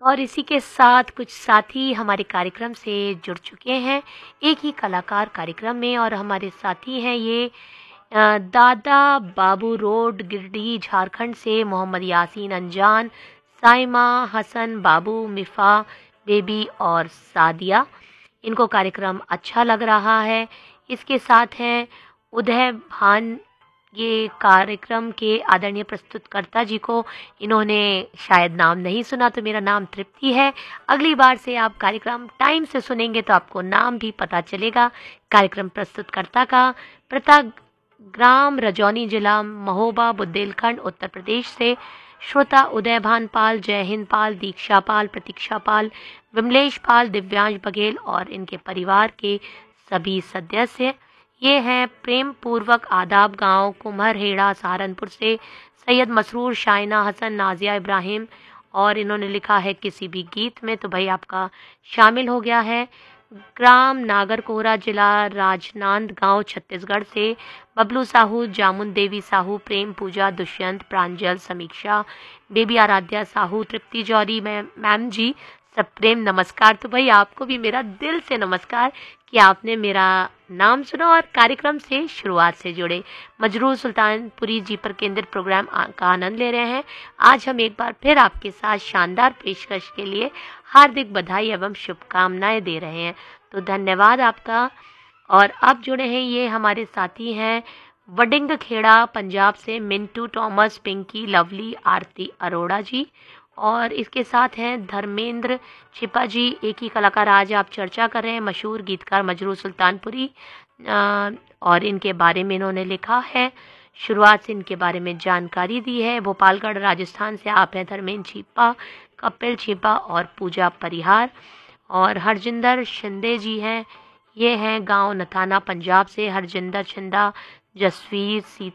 और इसी के साथ कुछ साथी हमारे कार्यक्रम से जुड़ चुके हैं एक ही कलाकार कार्यक्रम में, और हमारे साथी हैं ये दादा बाबू रोड गिरडीह झारखंड से मोहम्मद यासीन अनजान, साइमा, हसन, बाबू, मिफ़ा, बेबी और सादिया। इनको कार्यक्रम अच्छा लग रहा है। इसके साथ हैं उदय भान, ये कार्यक्रम के आदरणीय प्रस्तुतकर्ता जी को इन्होंने शायद नाम नहीं सुना, तो मेरा नाम तृप्ति है। अगली बार से आप कार्यक्रम टाइम से सुनेंगे तो आपको नाम भी पता चलेगा कार्यक्रम प्रस्तुतकर्ता का। प्रता ग्राम रजौनी, जिला महोबा, बुंदेलखंड, उत्तर प्रदेश से श्रोता उदय भान पाल, जय हिंद पाल, दीक्षा पाल, प्रतीक्षा पाल, विमलेश पाल, दिव्यांश बघेल और इनके परिवार के सभी सदस्य। ये हैं प्रेम पूर्वक आदाब, गांव कुम्हरहेड़ा, सहारनपुर से सैयद मसरूर, शाइना, हसन, नाजिया इब्राहिम। और इन्होंने लिखा है किसी भी गीत में, तो भाई आपका शामिल हो गया है। ग्राम नागरकोहरा, जिला राजनांदगांव, छत्तीसगढ़ से बबलू साहू, जामुन देवी साहू, प्रेम पूजा, दुष्यंत, प्रांजल, समीक्षा, बेबी आराध्या साहू, तृप्ति जौहरी मैम जी, सब प्रेम नमस्कार। तो भाई आपको भी मेरा दिल से नमस्कार कि आपने मेरा नाम सुना और कार्यक्रम से शुरुआत से जुड़े। मजरूर सुल्तानपुरी जी पर केंद्रित प्रोग्राम का आनंद ले रहे हैं। आज हम एक बार फिर आपके साथ शानदार पेशकश के लिए हार्दिक बधाई एवं शुभकामनाएं दे रहे हैं, तो धन्यवाद आपका। और अब जुड़े हैं ये हमारे साथी हैं वडिंग खेड़ा पंजाब से मिंटू, टॉमस, पिंकी, लवली, आरती अरोड़ा जी। और इसके साथ हैं धर्मेंद्र छिपा जी, एक ही कलाकार आज आप चर्चा कर रहे हैं, मशहूर गीतकार मजरूर सुल्तानपुरी। और इनके बारे में इन्होंने लिखा है, शुरुआत से इनके बारे में जानकारी दी है। भोपालगढ़ राजस्थान से आप हैं धर्मेंद्र छिपा, कपिल छिपा और पूजा परिहार। और हरजिंदर शिंदे जी हैं, ये हैं गांव नथाना पंजाब से हरजिंदर छिंदा, जसवीर,